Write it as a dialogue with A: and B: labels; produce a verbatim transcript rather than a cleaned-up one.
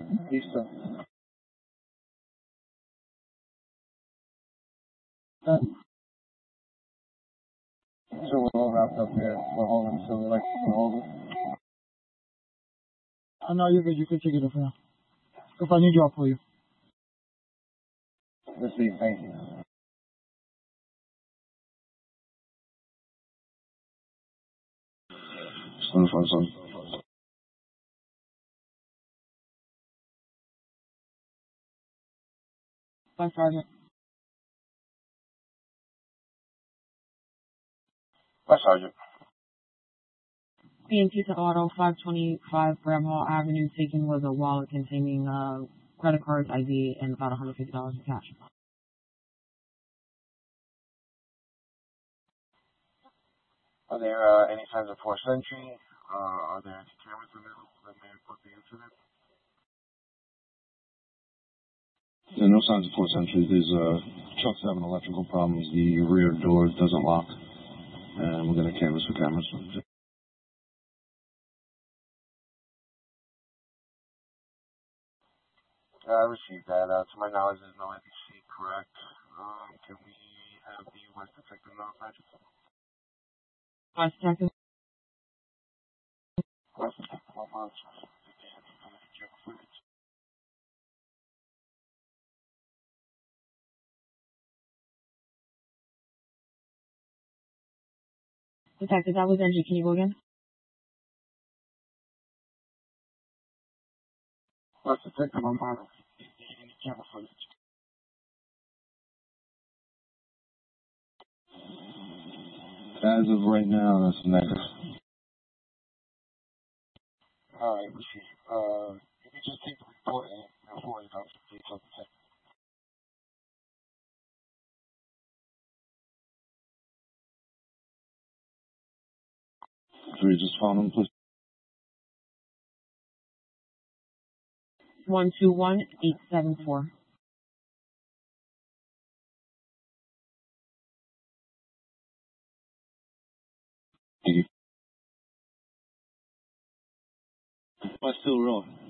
A: Listo. Uh, so we're all wrapped up here. We're all so we're like we're all. Oh, no, you're good. You can take it off now. If I need you, I'll pull you. Let's see. Thank you. Son, son, son. Bye, Sergeant. Bye, Sergeant. B and T to Auto, five twenty-five Bramhall Avenue. Taken was a wallet containing uh, credit cards, I D, and about one hundred fifty dollars in cash. Are there uh, any signs of forced entry? Uh, are there any cameras available that may report the incident? Yeah, no signs of forced entry. These uh, trucks having electrical problems. The rear door doesn't lock, and we're going to canvas for cameras. Uh, I received that. Uh, to my knowledge, there's no N B C, correct? Um, can we have the West Detective notified? West Detective. West Detective, how much? Detective, that was Angie. Can you go again? West Detective, I'm fine. Camera footage. As of right now, that's negative. Alright, we see. Uh, you can just take the report and forward it out to the detective. Three, just phone them, please. One two one eight seven four. Thank you. Am I still rolling?